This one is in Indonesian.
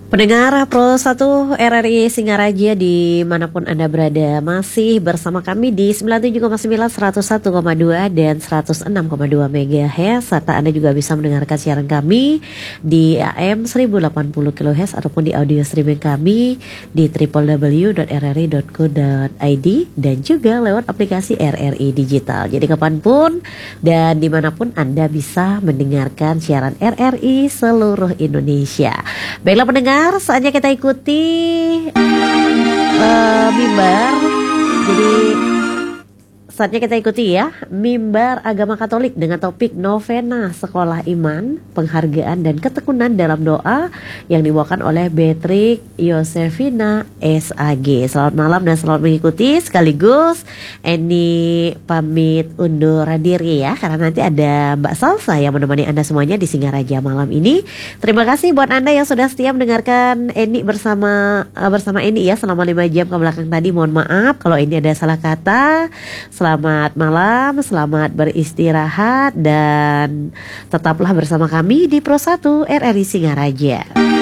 Pendengar Pro 1 RRI Singaraja dimanapun Anda berada, masih bersama kami di 97,9, 101,2 dan 106,2 MHz. Serta Anda juga bisa mendengarkan siaran kami di AM 1080 kHz ataupun di audio streaming kami di www.rri.co.id dan juga lewat aplikasi RRI Digital. Jadi kapanpun dan dimanapun Anda bisa mendengarkan siaran RRI seluruh Indonesia. Baiklah pendengar, saatnya kita ikuti mimbar. Jadi saatnya kita ikuti ya mimbar agama Katolik dengan topik novena sekolah iman, penghargaan dan ketekunan dalam doa yang dibawakan oleh Beatrix Yosefina SAG. Selamat malam dan selamat mengikuti. Sekaligus Eni pamit undur diri ya, karena nanti ada Mbak Salsa yang menemani Anda semuanya di Singaraja malam ini. Terima kasih buat Anda yang sudah setia mendengarkan Eni bersama Eni ya selama 5 jam ke belakang tadi. Mohon maaf kalau ini ada salah kata. Selamat malam, selamat beristirahat dan tetaplah bersama kami di Pro 1 RRI Singaraja.